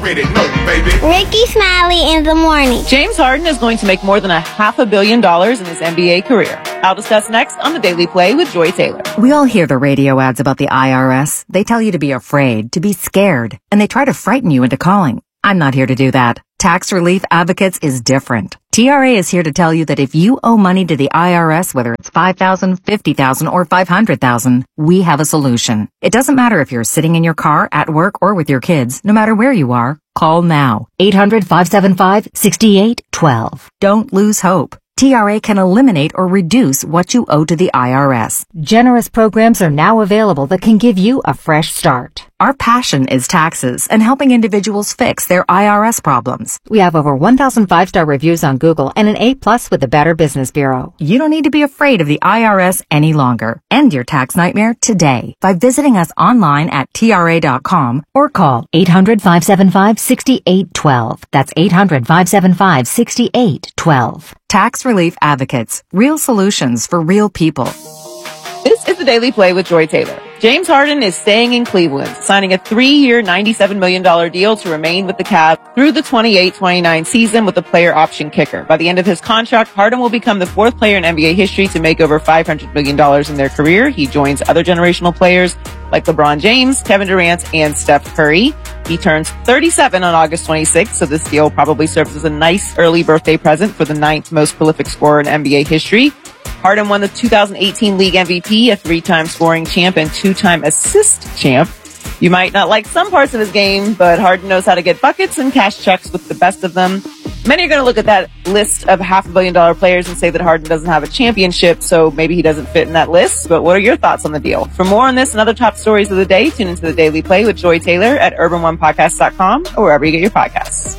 already know, baby. Ricky Smiley in the morning. James Harden is going to make more than $500 million in his NBA career. I'll discuss next on The Daily Play with Joy Taylor. We all hear the radio ads about the IRS. They tell you to be afraid, to be scared, and they try to frighten you into calling. I'm not here to do that. Tax Relief Advocates is different. TRA is here to tell you that if you owe money to the IRS, whether it's $5,000, $50,000, or $500,000, we have a solution. It doesn't matter if you're sitting in your car, at work, or with your kids. No matter where you are, call now. 800-575-6812. Don't lose hope. TRA can eliminate or reduce what you owe to the IRS. Generous programs are now available that can give you a fresh start. Our passion is taxes and helping individuals fix their IRS problems. We have over 1,000 5-star reviews on Google and an A+ with the Better Business Bureau. You don't need to be afraid of the IRS any longer. End your tax nightmare today by visiting us online at TRA.com or call 800-575-6812. That's 800-575-6812. Tax Relief Advocates. Real solutions for real people. This is The Daily Play with Joy Taylor. James Harden is staying in Cleveland, signing a 3-year, $97 million deal to remain with the Cavs through the 28-29 season with a player option kicker. By the end of his contract, Harden will become the 4th player in NBA history to make over $500 million in their career. He joins other generational players like LeBron James, Kevin Durant, and Steph Curry. He turns 37 on August 26th, so this deal probably serves as a nice early birthday present for the 9th most prolific scorer in NBA history. Harden won the 2018 League MVP, a 3-time scoring champ and 2-time assist champ. You might not like some parts of his game, but Harden knows how to get buckets and cash checks with the best of them. Many are going to look at that list of $500 million players and say that Harden doesn't have a championship, so maybe he doesn't fit in that list. But what are your thoughts on the deal? For more on this and other top stories of the day, tune into The Daily Play with Joy Taylor at urban1podcast.com or wherever you get your podcasts.